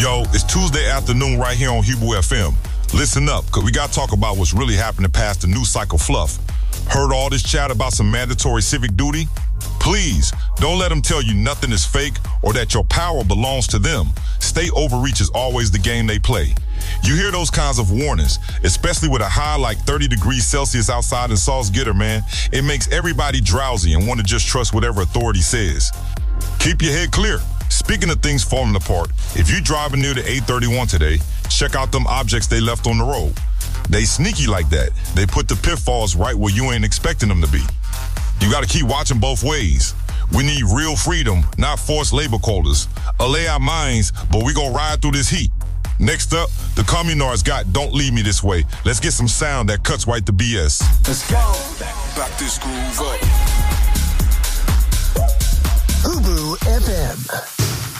Yo, it's Tuesday afternoon right here on Hebrew FM. Listen up, because we got to talk about what's really happening past the news cycle fluff. Heard all this chat about some mandatory civic duty? Please, don't let them tell you nothing is fake or that your power belongs to them. State overreach is always the game they play. You hear those kinds of warnings, especially with a high like 30 degrees Celsius outside in Salzgitter, man. It makes everybody drowsy and want to just trust whatever authority says. Keep your head clear. Speaking of things falling apart, if you're driving near the 831 today, check out them objects they left on the road. They sneaky like that. They put the pitfalls right where you ain't expecting them to be. You got to keep watching both ways. We need real freedom, not forced labor quotas. Allay our minds, but we gonna ride through this heat. Next up, the Communards got Don't Leave Me This Way. Let's get some sound that cuts right the BS. Let's go. Back this groove up. Hebrew FM.